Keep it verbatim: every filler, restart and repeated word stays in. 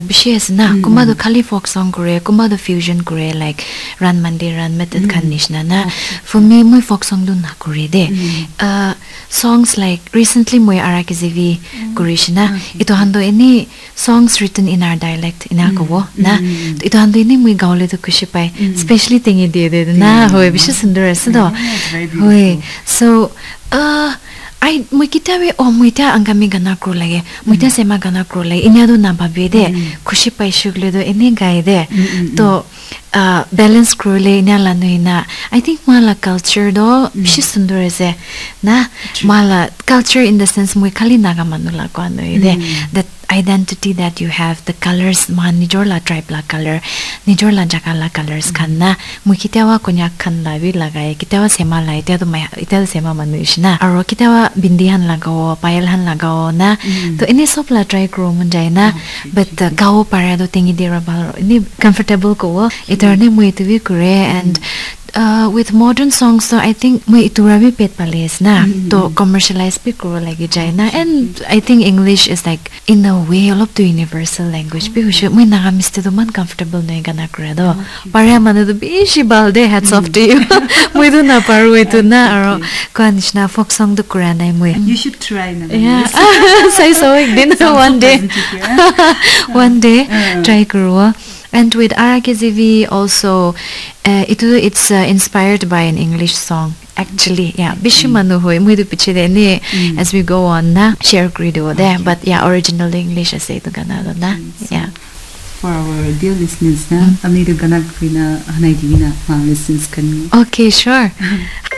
Bishes na kuma do khali folk song kore kuma do fusion kore like Run Monday Run method khan nishna na for me moi folk song do na kore de uh songs like recently moi R K Z V korishna ito hando any songs written in our dialect ina ko na ito hando ini moi gaule to kushi pai especially tingi de de na hoy bishes sundar ase do hoy so uh I muikitawe o muita angami gana kro lage muita sema gana kro lage inya do na babe de khushi pai shugle do ene gai de to uh balance kro le inya la no ina I think mala culture do bishi sundur ase na mala culture in the sense mui khali naga manula ko no ide that identity that you have the colors man nijor la tribe la color nijor la jaga la colors khan na muikitawa konya khan la bi lagai kitawa sema la ite do mai ite sema manu ishna aro kitawa bindihan lagao payal han lagao na to ini sop la try kro mun jai na but gao para do tingi dera bal ini comfortable ko iterne mui tu vi kure and Uh, with modern songs, so I think my iturabi pet pales na to commercialize pe kuro lagi jai na and I think English is like in a way all of the universal language pe usho my nakamiss to man comfortable na gana kuro do para manu do bishi balde hats off to you moi do na paru ito na aro kanish na folk song do kura na moi you should try na yeah say so din one day one day try kuro. And with R K Z V also, uh, it it's uh, inspired by an English song. Actually, yeah, bishimanu hoy muidu piche de ne as we go on na share credo there. But yeah, original English I say to ganado na. Yeah. For our dear listeners, na amni do ganag na hanay di na listens kan. Okay, sure.